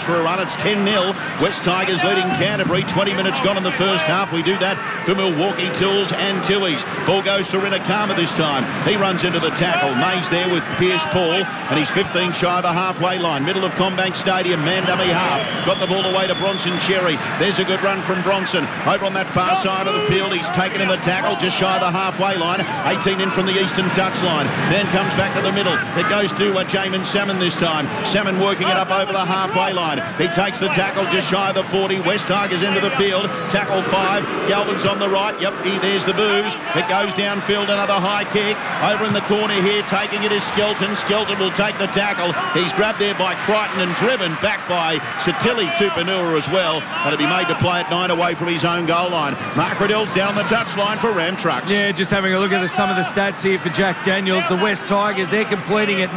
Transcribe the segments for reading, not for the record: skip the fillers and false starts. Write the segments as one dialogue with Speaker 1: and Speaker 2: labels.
Speaker 1: for a run. It's 10-0. West Tigers leading Canterbury. 20 minutes gone in the first half. We do that for Milwaukee Tools and Tooheys. Ball goes to Rinakama this time. He runs into the tackle. May's there with Pierce Paul, and he's 15 shy of the halfway line. Middle of Combank Stadium, man dummy half. Got the ball away to Bronson Cherry. There's a good run from Bronson. Over on that far side of the field, he's taken in the tackle just shy of the halfway line. 18 in from the eastern touchline. Then comes back to the middle. It goes to Jamin Salmon this time. Salmon working it up over the halfway line. He takes the tackle just shy of the 40. West Tigers into the field. Tackle 5. Galvin's on the right. Yep, there's the booze. It goes downfield. Another high kick. Over in the corner here, taking it is Skelton. Skelton will take the tackle. He's grabbed there by Crichton and driven back by Satili Tupanua as well. And it'll be made to play at 9 away from his own goal line. Mark Riddell's down the touchline for Ram Trucks.
Speaker 2: Yeah, just having a look at some of the stats here for Jack Daniels. The West Tigers, they're completing at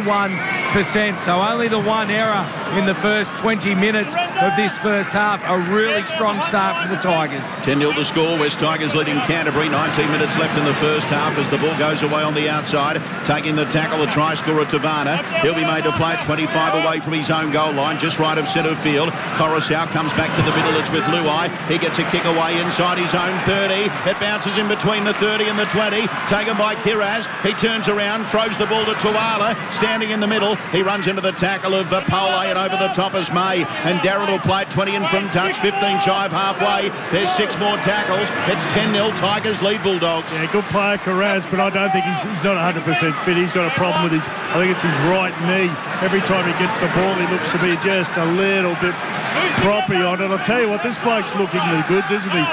Speaker 2: 91%. So only the one error in the first 20 minutes of this first half. A really strong start for the Tigers.
Speaker 1: 10-0 to score. West Tigers leading Canterbury. 19 minutes left in the first half as the ball goes away on the outside. Taking the tackle, the try scorer Tavana. He'll be made to play at 25 away from his own goal line, just right of centre field. Coruscant comes back to the middle. It's with Luai. He gets a kick away inside his own 30. It bounces in between the 30 and the 20. Taken by Kiraz. He turns around, throws the ball to Tuala, standing in the middle. He runs into the tackle of Pole, and over the top is May. And Darren will play it 20 in from touch, 15 shy of halfway. There's 6 more tackles. It's 10-0. Tigers lead Bulldogs.
Speaker 3: Yeah, good player, Kiraz, but I don't think he's not 100% fit. He's got a problem with I think it's his right knee. Every time he gets the ball, he looks to be just a little bit proppy on it. I'll tell you what, this bloke's looking the goods, isn't he?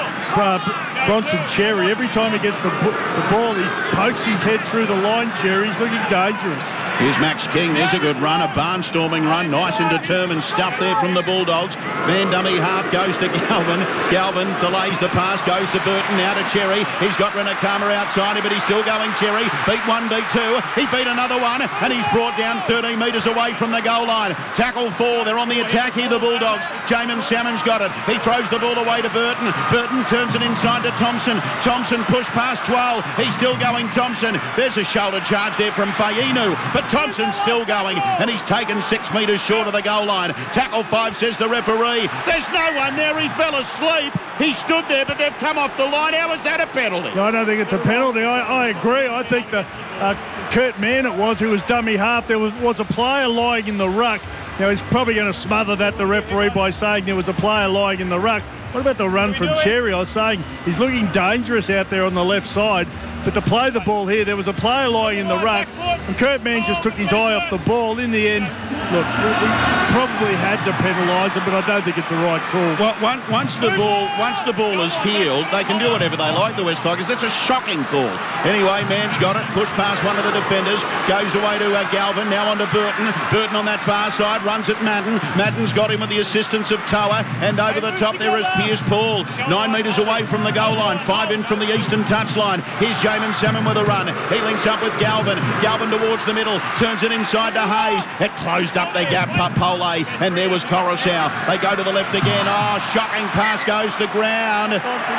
Speaker 3: Bronson Cherry, every time he gets the ball, he pokes his head through the line, Cherry. He's looking dangerous.
Speaker 1: Here's Max King. There's a good run, a barnstorming run. Nice and determined stuff there from the Bulldogs. Man dummy half goes to Galvin. Galvin delays the pass, goes to Burton, now to Cherry. He's got Rinakama outside him, but he's still going Cherry. Beat 1, beat 2. He beat another one, and he's brought down 13 metres away from the goal line. Tackle 4. They're on the attack here, the Bulldogs. Jamin Salmon's got it. He throws the ball away to Burton. Burton turns it inside to Thompson. Thompson pushed past 12. He's still going, Thompson. There's a shoulder charge there from Fainu, but Thompson's still going, and he's taken 6 metres short of the goal line. Tackle 5, says the referee. There's no one there. He fell asleep. He stood there, but they've come off the line. How is that a penalty?
Speaker 3: I don't think it's a penalty. I agree. I think the Kurt Mann it was who was dummy half. There was a player lying in the ruck. Now, he's probably going to smother that, the referee, by saying there was a player lying in the ruck. What about the run from Cherry? I was saying he's looking dangerous out there on the left side. But to play the ball here, there was a player lying in the ruck, and Kurt Mann just took his eye off the ball. In the end, look, we probably had to penalise him, but I don't think it's the right call.
Speaker 1: Well, once the ball is healed, they can do whatever they like, the West Tigers. That's a shocking call. Anyway, Mann's got it, pushed past one of the defenders, goes away to Galvin, now on to Burton. Burton on that far side, runs at Madden. Madden's got him with the assistance of Toa, and over the top there is Pierce Paul. 9 metres away from the goal line, 5 in from the eastern touchline. Here's Jamin Salmon with a run. He links up with Galvin. Galvin towards the middle, turns it inside to Hayes. It closed up their gap, Pole, and there was Coruscant. They go to the left again. Oh, shocking pass goes to ground.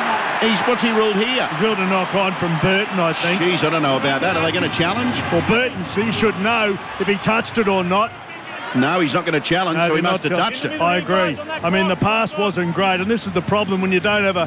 Speaker 1: What's he ruled here?
Speaker 3: He's ruled a knock on from Burton, I think.
Speaker 1: Jeez, I don't know about that. Are they going to challenge?
Speaker 3: Well, Burton, he should know if he touched it or not.
Speaker 1: No, he's not going to challenge, so he must have touched it.
Speaker 3: I agree. I mean, the pass wasn't great, and this is the problem when you don't have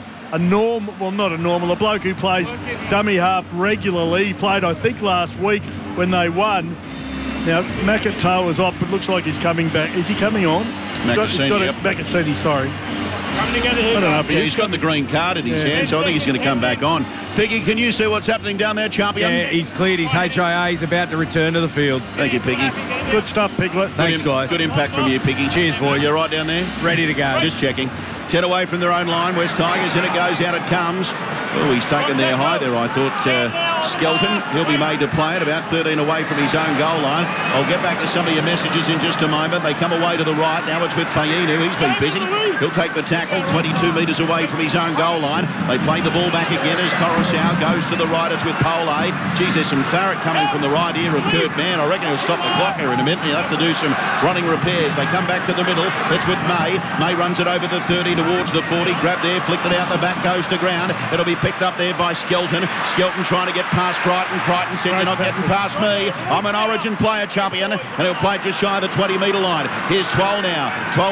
Speaker 3: a bloke who plays dummy half regularly. He played, I think, last week when they won. Now, Makatoa is off, but looks like he's coming back. Is he coming on? Makasini, sorry.
Speaker 1: I don't know if he's got the green card in his hand, so I think he's going to come back on. Piggy, can you see what's happening down there, champion?
Speaker 2: Yeah, he's cleared his HIA. He's about to return to the field.
Speaker 1: Thank you, Piggy.
Speaker 3: Good stuff, Piglet.
Speaker 2: Thanks, guys.
Speaker 1: Good impact from you, Piggy.
Speaker 2: Cheers, boys.
Speaker 1: You're right down there?
Speaker 2: Ready to go.
Speaker 1: Just checking. 10 away from their own line. West Tigers, in it goes, out it comes. Oh, he's taken their high there, I thought. Skelton, he'll be made to play it about 13 away from his own goal line. I'll get back to some of your messages in just a moment. They come away to the right. Now it's with Fainu. He's been busy. He'll take the tackle 22 metres away from his own goal line. They play the ball back again as Coruscant goes to the right. It's with Pole. Geez, there's some claret coming from the right ear of Kurt Mann. I reckon he'll stop the clock here in a minute. He'll have to do some running repairs. They come back to the middle. It's with May. May runs it over the 30 towards the 40. Grab there, flicked it out the back, goes to ground. It'll be picked up there by Skelton. Skelton trying to get past Crichton. Crichton said, "You're not getting past me. I'm an Origin player, champion." And he'll play just shy of the 20 metre line. Here's 12 now. 12